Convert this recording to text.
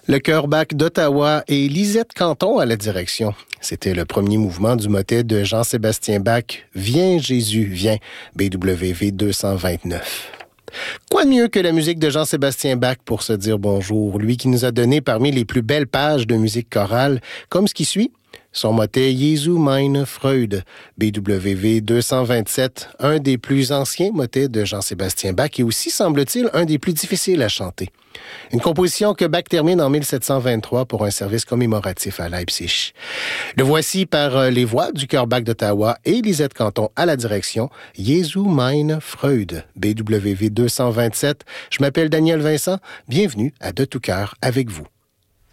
Le chœur Bach d'Ottawa et Lisette Canton à la direction. C'était le premier mouvement du motet de Jean-Sébastien Bach, « Viens Jésus, viens », BWV 229. Quoi de mieux que la musique de Jean-Sébastien Bach pour se dire bonjour, lui qui nous a donné parmi les plus belles pages de musique chorale, comme ce qui suit. Son motet « Jesu meine Freude », BWV 227, un des plus anciens motets de Jean-Sébastien Bach et aussi, semble-t-il, un des plus difficiles à chanter. Une composition que Bach termine en 1723 pour un service commémoratif à Leipzig. Le voici par les voix du chœur Bach d'Ottawa et Lisette Canton à la direction « Jesu meine Freude », BWV 227. Je m'appelle Daniel Vincent. Bienvenue à De tout cœur avec vous.